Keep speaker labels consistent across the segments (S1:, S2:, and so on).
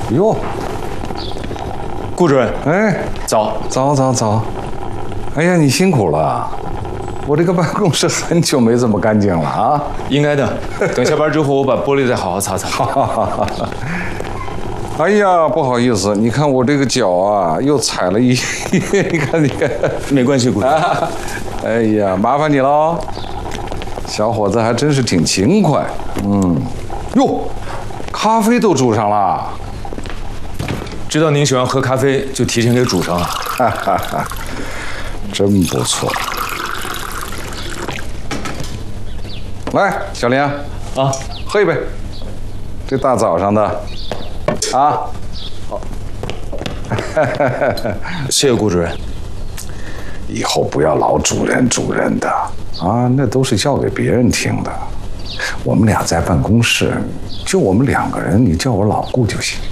S1: 哟，
S2: 顾主任，
S1: 哎，
S2: 早。
S1: 哎呀，你辛苦了。我这个办公室很久没这么干净了啊。
S2: 应该的。等下班之后，我把玻璃再好好擦擦。
S1: 哎呀，不好意思，你看我这个脚啊，又踩了一，你看。
S2: 没关系，顾主任。
S1: 哎呀，麻烦你喽。小伙子还真是挺勤快。哟，咖啡都煮上了。
S2: 知道您喜欢喝咖啡，就提前给煮上了。
S1: 真不错。来，小林啊，喝一杯。这大早上的，啊，
S2: 好。谢谢顾主任。
S1: 以后不要老主任的啊，那都是教给别人听的。我们俩在办公室，就我们2个人，你叫我老顾就行。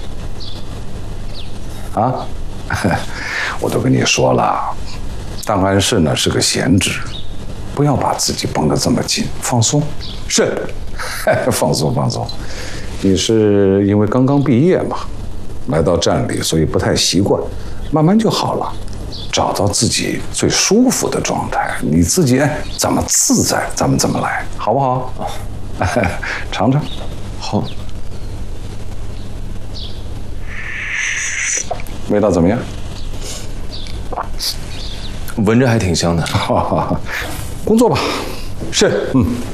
S1: 啊，我都跟你说了，档案室呢是个闲职，不要把自己绷得这么紧，放松。
S2: 是，
S1: 放松。你是因为刚刚毕业嘛，来到站里，所以不太习惯，慢慢就好了。找到自己最舒服的状态，你自己怎么自在，咱们怎么来，好不好？尝尝。
S2: 好。
S1: 味道怎么样？
S2: 闻着还挺香的。
S1: 工作吧。
S2: 是。